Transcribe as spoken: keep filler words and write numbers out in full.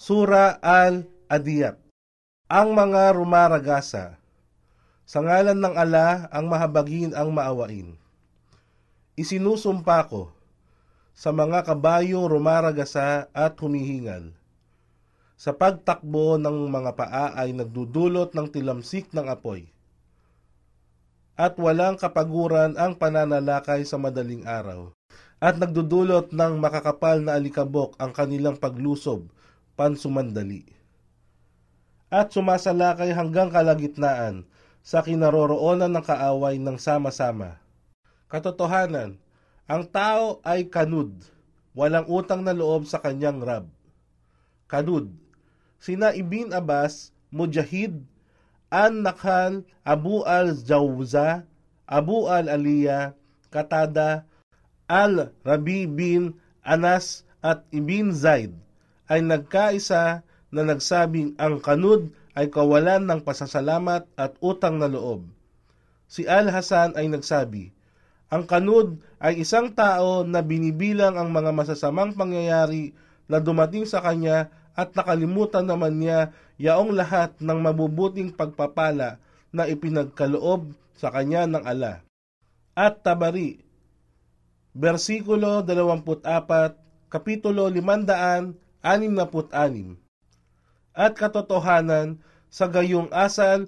Sura al-Adiyat. Ang mga rumaragasa. Sa ngalan ng ala, ang mahabagin ang maawain. Isinusumpa ko sa mga kabayong rumaragasa at humihingal. Sa pagtakbo ng mga paa ay nagdudulot ng tilamsik ng apoy. At walang kapaguran ang pananalakay sa madaling araw. At nagdudulot ng makakapal na alikabok ang kanilang paglusob pansumandali. At sumasalakay hanggang kalagitnaan sa kinaroroonan ng kaaway ng sama-sama. Katotohanan, ang tao ay kanud, walang utang na loob sa kanyang Rab. Kanud, sina Ibn Abbas, Mujahid, An-Nakhal, Abu al-Jawza, Abu al-Aliyah, Katada, Al-Rabi bin Anas at Ibn Zaid ay nagkaisa na nagsabing ang kanud ay kawalan ng pasasalamat at utang na loob. Si Al-Hasan ay nagsabi, ang kanud ay isang tao na binibilang ang mga masasamang pangyayari na dumating sa kanya at nakalimutan naman niya yaong lahat ng mabubuting pagpapala na ipinagkaloob sa kanya ng ala. At Tabari, versikulo dalawampu't apat, kapitulo limandaan anim na put anim. At katotohanan, sa gayong asal